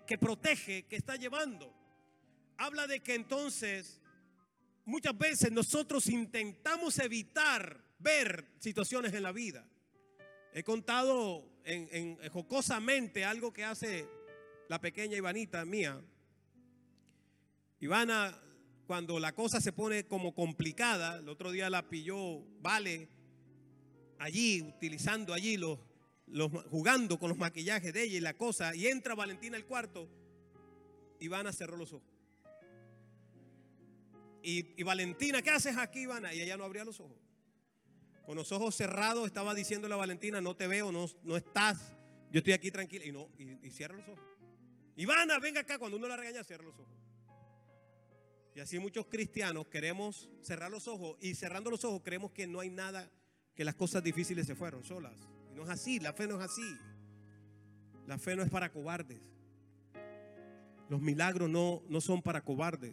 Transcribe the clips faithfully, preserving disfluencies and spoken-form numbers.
que protege, que está llevando. Habla de que entonces muchas veces nosotros intentamos evitar ver situaciones en la vida. He contado en, en, jocosamente algo que hace la pequeña Ivanita mía. Ivana, cuando la cosa se pone como complicada, el otro día la pilló Vale allí, utilizando allí los, los jugando con los maquillajes de ella y la cosa, y entra Valentina al cuarto. Ivana cerró los ojos. Y, y Valentina, ¿qué haces aquí, Ivana? Y ella no abría los ojos. Con los ojos cerrados estaba diciéndole a Valentina, no te veo, no, no estás, yo estoy aquí tranquila. Y no, y, y cierra los ojos. Ivana, venga acá. Cuando uno la regaña, cierra los ojos. Y así muchos cristianos queremos cerrar los ojos, y cerrando los ojos creemos que no hay nada, que las cosas difíciles se fueron solas. Y no es así, la fe no es así. La fe no es para cobardes. Los milagros no, no son para cobardes.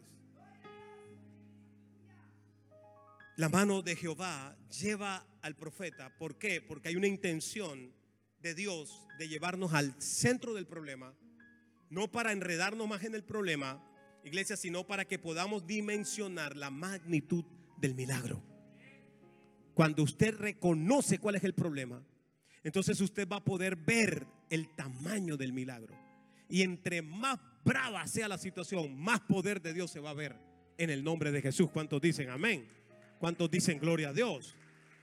La mano de Jehová lleva al profeta. ¿Por qué? Porque hay una intención de Dios de llevarnos al centro del problema, no para enredarnos más en el problema, iglesia, sino para que podamos dimensionar la magnitud del milagro. Cuando usted reconoce cuál es el problema, entonces usted va a poder ver el tamaño del milagro. Y entre más brava sea la situación, más poder de Dios se va a ver en el nombre de Jesús. ¿Cuántos dicen amén? ¿Cuántos dicen gloria a Dios?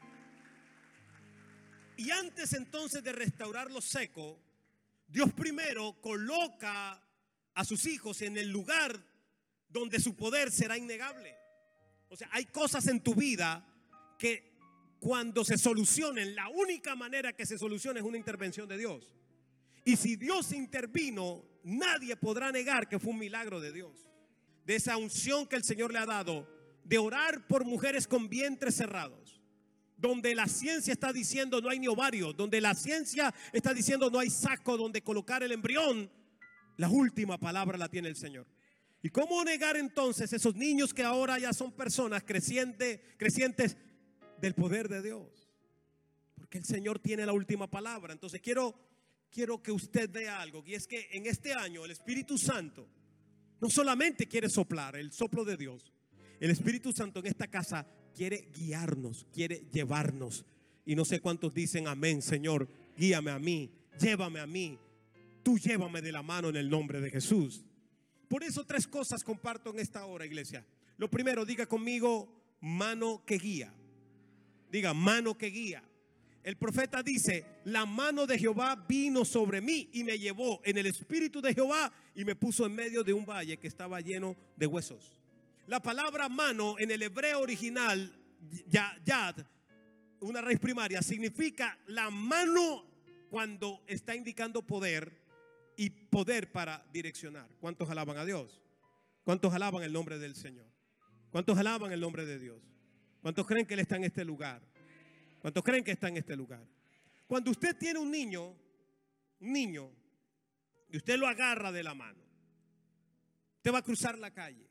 Y antes entonces de restaurar lo seco, Dios primero coloca a sus hijos en el lugar donde su poder será innegable. O sea, hay cosas en tu vida que cuando se solucionen, la única manera que se solucione es una intervención de Dios. Y si Dios intervino, nadie podrá negar que fue un milagro de Dios. De esa unción que el Señor le ha dado, de orar por mujeres con vientres cerrados, donde la ciencia está diciendo no hay ni ovario, donde la ciencia está diciendo no hay saco donde colocar el embrión, la última palabra la tiene el Señor. ¿Y cómo negar entonces esos niños que ahora ya son personas crecientes, crecientes del poder de Dios? Porque el Señor tiene la última palabra. Entonces quiero, quiero que usted vea algo, y es que en este año el Espíritu Santo no solamente quiere soplar el soplo de Dios. El Espíritu Santo en esta casa quiere guiarnos, quiere llevarnos. Y no sé cuántos dicen amén, Señor, guíame a mí, llévame a mí. Tú llévame de la mano en el nombre de Jesús. Por eso tres cosas comparto en esta hora, iglesia. Lo primero, diga conmigo, mano que guía. Diga, mano que guía. El profeta dice, la mano de Jehová vino sobre mí y me llevó en el espíritu de Jehová y me puso en medio de un valle que estaba lleno de huesos. La palabra mano en el hebreo original, yad, una raíz primaria, significa la mano cuando está indicando poder y poder para direccionar. ¿Cuántos alaban a Dios? ¿Cuántos alaban el nombre del Señor? ¿Cuántos alaban el nombre de Dios? ¿Cuántos creen que Él está en este lugar? ¿Cuántos creen que está en este lugar? Cuando usted tiene un niño, un niño, y usted lo agarra de la mano, usted va a cruzar la calle,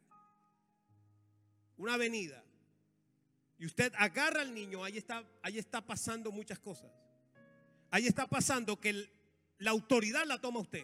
una avenida, y usted agarra al niño, ahí está, ahí está pasando muchas cosas. Ahí está pasando que el, la autoridad la toma usted.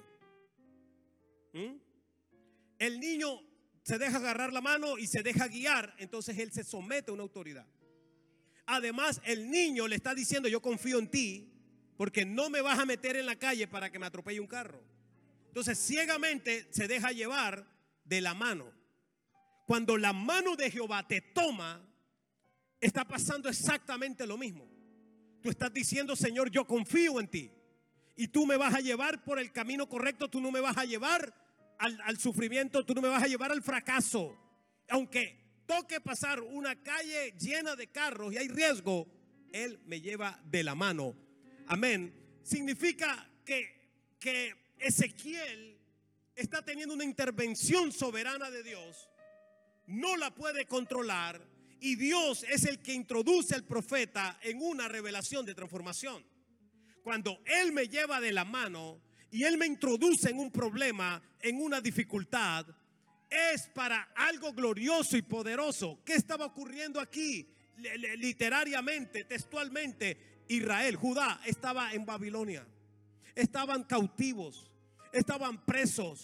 ¿Mm? El niño se deja agarrar la mano y se deja guiar, entonces él se somete a una autoridad. Además, el niño le está diciendo, yo confío en ti, porque no me vas a meter en la calle para que me atropelle un carro. Entonces, ciegamente se deja llevar de la mano. Cuando la mano de Jehová te toma, está pasando exactamente lo mismo. Tú estás diciendo, Señor, yo confío en ti. Y tú me vas a llevar por el camino correcto. Tú no me vas a llevar al, al sufrimiento. Tú no me vas a llevar al fracaso. Aunque toque pasar una calle llena de carros y hay riesgo, Él me lleva de la mano. Amén. Significa que, que Ezequiel está teniendo una intervención soberana de Dios. No la puede controlar. Y Dios es el que introduce al profeta en una revelación de transformación. Cuando Él me lleva de la mano y Él me introduce en un problema, en una dificultad, es para algo glorioso y poderoso. ¿Qué estaba ocurriendo aquí? Literariamente, textualmente, Israel, Judá estaba en Babilonia. Estaban cautivos, estaban presos.